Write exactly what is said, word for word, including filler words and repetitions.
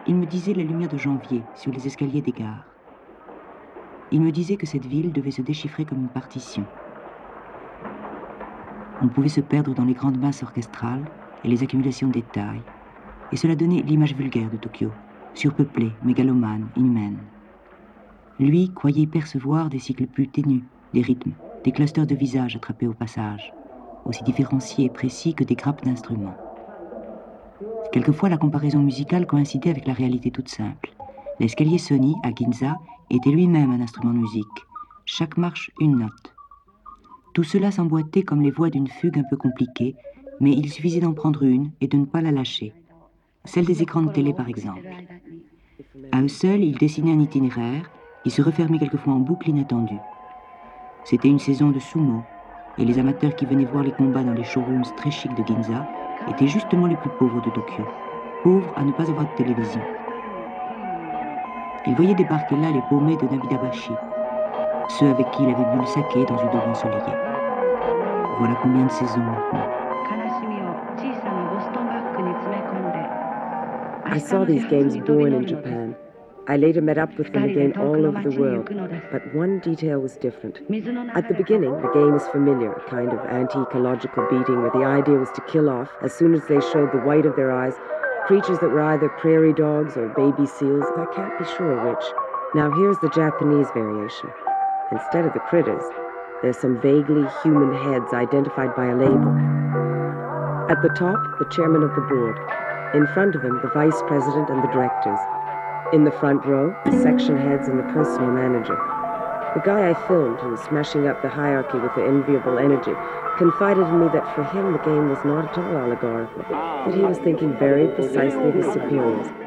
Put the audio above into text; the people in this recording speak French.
il me disait la lumière de janvier sur les escaliers des gares. Il me disait que cette ville devait se déchiffrer comme une partition. On pouvait se perdre dans les grandes masses orchestrales et les accumulations de détails, et cela donnait l'image vulgaire de Tokyo, surpeuplée, mégalomane, inhumaine. Lui croyait percevoir des cycles plus ténus, des rythmes, des clusters de visages attrapés au passage, aussi différenciés et précis que des grappes d'instruments. Quelquefois, la comparaison musicale coïncidait avec la réalité toute simple. L'escalier Sony, à Ginza, était lui-même un instrument de musique. Chaque marche, une note. Tout cela s'emboîtait comme les voix d'une fugue un peu compliquée, mais il suffisait d'en prendre une et de ne pas la lâcher. Celle des écrans de télé, par exemple. À eux seuls, ils dessinaient un itinéraire qui se refermait quelquefois en boucle inattendue. C'était une saison de sumo, et les amateurs qui venaient voir les combats dans les showrooms très chics de Ginza étaient justement les plus pauvres de Tokyo, pauvres à ne pas avoir de télévision. Ils voyaient débarquer là les paumés de Nabidabashi, ceux avec qui il avait bu le saké dans une aube ensoleillée. Voilà combien de saisons maintenant. I saw these games born in Japan. I later met up with them again all over the world, but one detail was different. At the beginning, the game is familiar, a kind of anti-ecological beating where the idea was to kill off, as soon as they showed the white of their eyes, creatures that were either prairie dogs or baby seals. I can't be sure which. Now here's the Japanese variation. Instead of the critters, there's some vaguely human heads identified by a label. At the top, the chairman of the board. In front of him, the vice president and the directors. In the front row, the section heads and the personal manager. The guy I filmed, who was smashing up the hierarchy with enviable energy, confided in me that for him the game was not at all allegorical, that he was thinking very precisely of his superiors.